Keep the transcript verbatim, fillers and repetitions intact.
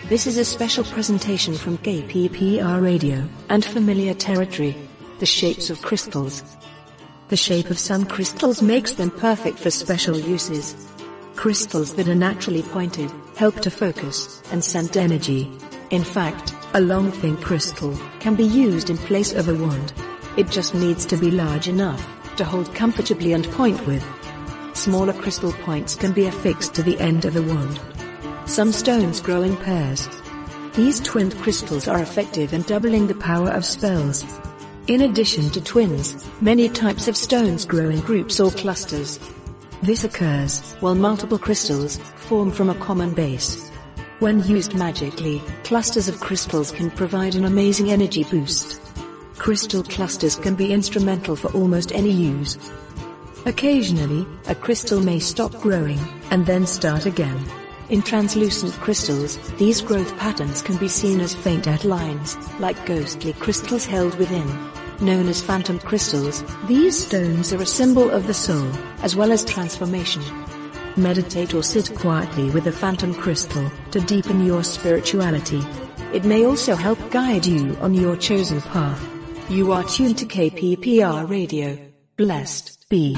This is a special presentation from K P P R Radio, and familiar territory. The shapes of crystals. The shape of some crystals makes them perfect for special uses. Crystals that are naturally pointed, help to focus, and send energy. In fact, a long thin crystal can be used in place of a wand. It just needs to be large enough to hold comfortably and point with. Smaller crystal points can be affixed to the end of a wand. Some stones grow in pairs. These twinned crystals are effective in doubling the power of spells. In addition to twins, many types of stones grow in groups or clusters. This occurs while multiple crystals form from a common base. When used magically, clusters of crystals can provide an amazing energy boost. Crystal clusters can be instrumental for almost any use. Occasionally, a crystal may stop growing, and then start again. In translucent crystals, these growth patterns can be seen as faint outlines, like ghostly crystals held within. Known as phantom crystals, these stones are a symbol of the soul, as well as transformation. Meditate or sit quietly with a phantom crystal to deepen your spirituality. It may also help guide you on your chosen path. You are tuned to K P P R Radio. Blessed be.